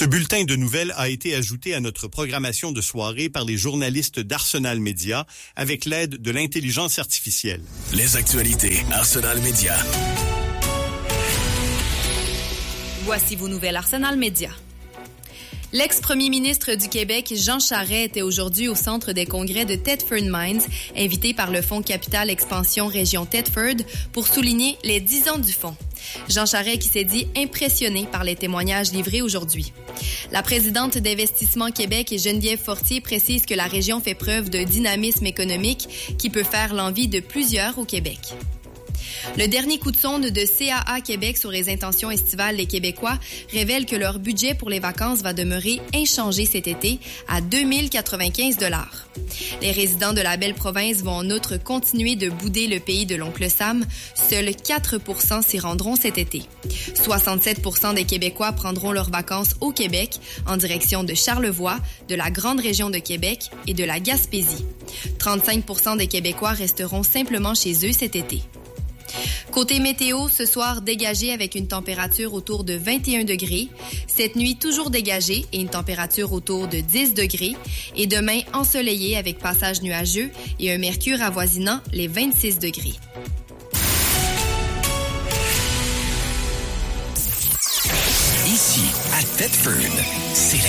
Ce bulletin de nouvelles a été ajouté à notre programmation de soirée par les journalistes d'Arsenal Média avec l'aide de l'intelligence artificielle. Les actualités Arsenal Média. Voici vos nouvelles Arsenal Média. L'ex-premier ministre du Québec, Jean Charest, était aujourd'hui au centre des congrès de Thetford Mines, invité par le Fonds Capital Expansion Région Thetford pour souligner les 10 ans du fonds. Jean Charest qui s'est dit impressionné par les témoignages livrés aujourd'hui. La présidente d'Investissement Québec, Geneviève Fortier, précise que la région fait preuve de dynamisme économique qui peut faire l'envie de plusieurs au Québec. Le dernier coup de sonde de CAA Québec sur les intentions estivales des Québécois révèle que leur budget pour les vacances va demeurer inchangé cet été à 2095 $. Les résidents de la belle province vont en outre continuer de bouder le pays de l'oncle Sam. Seuls 4 % s'y rendront cet été. 67 % des Québécois prendront leurs vacances au Québec en direction de Charlevoix, de la grande région de Québec et de la Gaspésie. 35 % des Québécois resteront simplement chez eux cet été. Côté météo, ce soir dégagé avec une température autour de 21 degrés. Cette nuit, toujours dégagé et une température autour de 10 degrés. Et demain, ensoleillé avec passage nuageux et un mercure avoisinant les 26 degrés. Ici, à Thetford, c'est